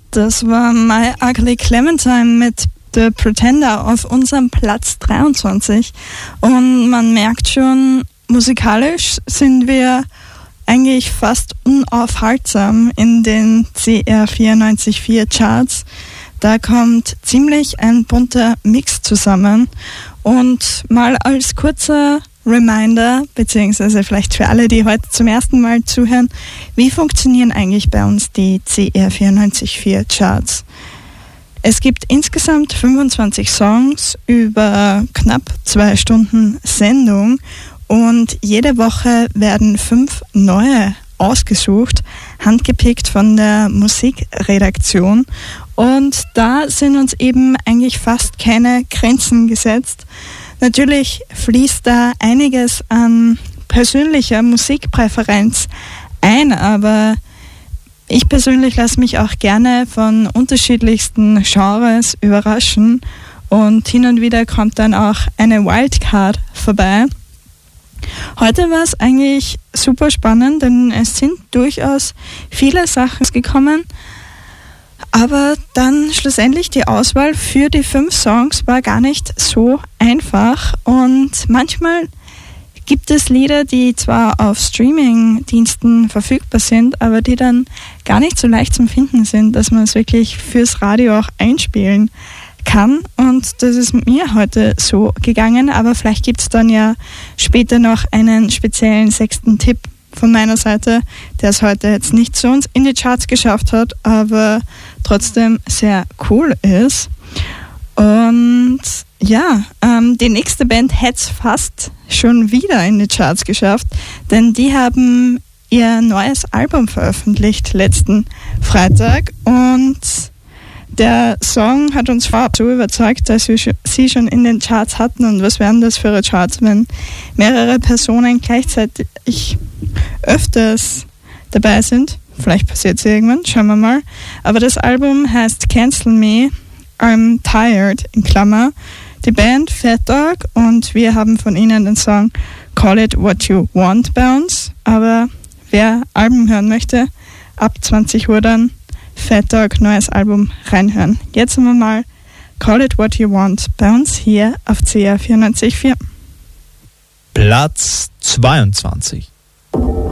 Das war My Ugly Clementine mit The Pretender auf unserem Platz 23. Und man merkt schon, musikalisch sind wir eigentlich fast unaufhaltsam in den CR 94.4 Charts. Da kommt ziemlich ein bunter Mix zusammen. Und mal als kurzer Reminder, beziehungsweise vielleicht für alle, die heute zum ersten Mal zuhören, wie funktionieren eigentlich bei uns die CR 94.4 Charts? Es gibt insgesamt 25 Songs über knapp 2 Stunden Sendung und jede Woche werden 5 neue ausgesucht, handgepickt von der Musikredaktion. Und da sind uns eben eigentlich fast keine Grenzen gesetzt. Natürlich fließt da einiges an persönlicher Musikpräferenz ein, aber ich persönlich lasse mich auch gerne von unterschiedlichsten Genres überraschen und hin und wieder kommt dann auch eine Wildcard vorbei. Heute war es eigentlich super spannend, denn es sind durchaus viele Sachen gekommen, aber dann schlussendlich die Auswahl für die 5 Songs war gar nicht so einfach und manchmal gibt es Lieder, die zwar auf Streaming-Diensten verfügbar sind, aber die dann gar nicht so leicht zum Finden sind, dass man es wirklich fürs Radio auch einspielen kann. Und das ist mir heute so gegangen, aber vielleicht gibt es dann ja später noch einen speziellen 6. Tipp von meiner Seite, der es heute jetzt nicht so in die Charts geschafft hat, aber trotzdem sehr cool ist. Und ja, die nächste Band hätte es fast schon wieder in die Charts geschafft, denn die haben ihr neues Album veröffentlicht letzten Freitag und der Song hat uns vorab so überzeugt, dass wir sie schon in den Charts hatten. Und was wären das für Charts, wenn mehrere Personen gleichzeitig öfters dabei sind? Vielleicht passiert es irgendwann, schauen wir mal. Aber das Album heißt Cancel Me, I'm Tired, in Klammer. Die Band Fat Dog und wir haben von ihnen den Song Call It What You Want bei uns. Aber wer Alben hören möchte, ab 20 Uhr dann Fat Dog, neues Album, reinhören. Jetzt haben wir mal Call It What You Want bei uns hier auf CR 94.4. Platz 22.